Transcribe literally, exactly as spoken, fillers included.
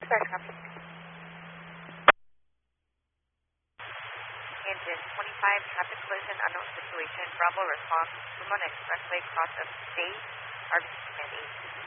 Sorry, copy. Engine twenty-five, traffic collision, unknown situation. Bravo response. Fremont Expressway, cross of state, R V C and eight.